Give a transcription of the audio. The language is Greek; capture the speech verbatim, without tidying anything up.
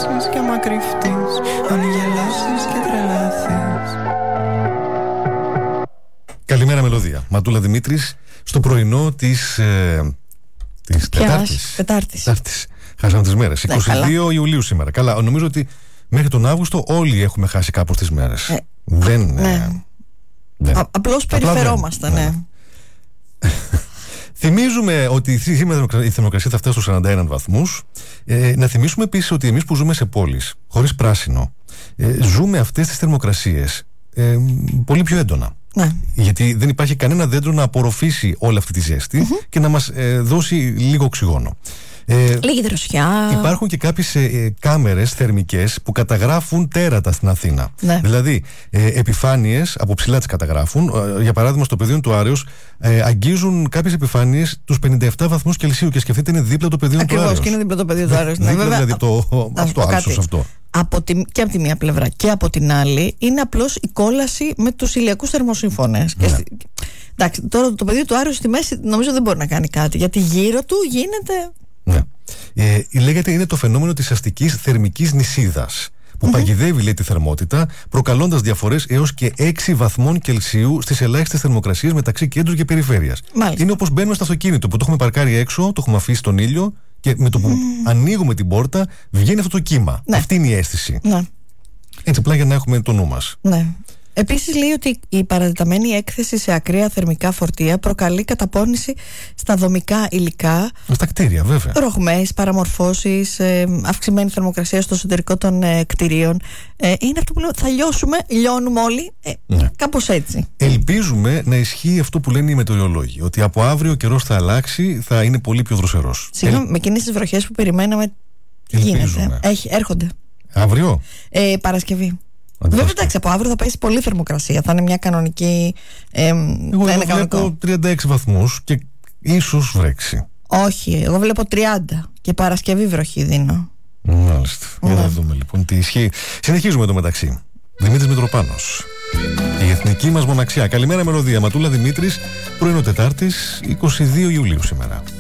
γελάσεις και άμα κρυφτείς, αν γελάσεις και τρελαθείς. Καλημέρα Μελωδία. Ματούλα Δημήτρης, στο πρωινό της, ε, της Τετάρτης. Τετάρτης. Τετάρτης. Χάσαμε τις μέρες. Ναι, είκοσι δύο καλά. Ιουλίου σήμερα. Καλά, νομίζω ότι μέχρι τον Αύγουστο όλοι έχουμε χάσει κάπως τις μέρες. Ε, δεν, ναι. ε, δεν. Α, απλώς περιφερόμαστε, δεν. ναι. ναι. Θυμίζουμε ότι σήμερα η θερμοκρασία θα φτάσει στους σαράντα ένα βαθμούς. Ε, να θυμίσουμε επίσης ότι εμείς που ζούμε σε πόλεις, χωρίς πράσινο, ε, ζούμε αυτές τις θερμοκρασίες ε, πολύ πιο έντονα. Ναι. Γιατί δεν υπάρχει κανένα δέντρο να απορροφήσει όλη αυτή τη ζέστη mm-hmm. και να μας ε, δώσει λίγο οξυγόνο. Ε, Λίγη δροσιά. Υπάρχουν και κάποιες ε, κάμερες θερμικές που καταγράφουν τέρατα στην Αθήνα. Ναι. Δηλαδή, ε, επιφάνειες από ψηλά τις καταγράφουν. Ε, για παράδειγμα, στο πεδίο του Άρεως ε, αγγίζουν κάποιες επιφάνειες τους πενήντα επτά βαθμούς Κελσίου και σκεφτείτε είναι δίπλα το πεδίο του Άρεως. Ακριβώς, και είναι δίπλα το πεδίο του Άρεως. Δίπλα δηλαδή το, αυτό, άλσος αυτό. Από τη, και από τη μία πλευρά και από την άλλη είναι απλώς η κόλαση με τους ηλιακούς θερμοσύμφωνες. Ναι. Και, εντάξει, τώρα το πεδίο του Άρεως στη μέση νομίζω δεν μπορεί να κάνει κάτι, γιατί γύρω του γίνεται. Ναι. Ε, λέγεται είναι το φαινόμενο της αστικής θερμικής νησίδας που mm-hmm. παγιδεύει, λέει, τη θερμότητα, προκαλώντας διαφορές έως και έξι βαθμών Κελσίου στις ελάχιστες θερμοκρασίες μεταξύ κέντρου και περιφέρειας. Μάλιστα. Είναι όπως μπαίνουμε στο αυτοκίνητο που το έχουμε παρκάρει έξω, το έχουμε αφήσει στον ήλιο και με το που mm. ανοίγουμε την πόρτα βγαίνει αυτό το κύμα. Ναι. Αυτή είναι η αίσθηση. Ναι. Έτσι, απλά για να έχουμε το νου μας. Ναι. Επίσης λέει ότι η παρατεταμένη έκθεση σε ακραία θερμικά φορτία προκαλεί καταπώνηση στα δομικά υλικά, Στα κτίρια, βέβαια. ρογμές, παραμορφώσεις, ε, αυξημένη θερμοκρασία στο εσωτερικό των ε, κτιρίων. Ε, είναι αυτό που λέω, θα λιώσουμε, λιώνουμε όλοι, ε, Ναι. κάπως έτσι. Ελπίζουμε να ισχύει αυτό που λένε οι μετεωρολόγοι, ότι από αύριο ο καιρός θα αλλάξει, θα είναι πολύ πιο δροσερός. Συγγνώμη, με εκείνες τις βροχές που περιμέναμε, τι Ελπίζουμε. γίνεται. Έχει, έρχονται. Αύριο. Ε, Παρασκευή. Βέβαια, εντάξει, από αύριο θα πέσει πολύ θερμοκρασία. Θα είναι μια κανονική. Ε, Εγώ θα είναι εδώ βλέπω τριάντα έξι βαθμούς και ίσως βρέξει. Όχι, εγώ βλέπω τριάντα και Παρασκευή βροχή δίνω. Μάλιστα. Mm. Για να δούμε λοιπόν τι ισχύει. Συνεχίζουμε το μεταξύ. Δημήτρης Μητροπάνος. Η εθνική μας μοναξιά. Καλημέρα Μελωδία. Ματούλα Δημήτρης. Πρωινό Τετάρτης, είκοσι δύο Ιουλίου σήμερα.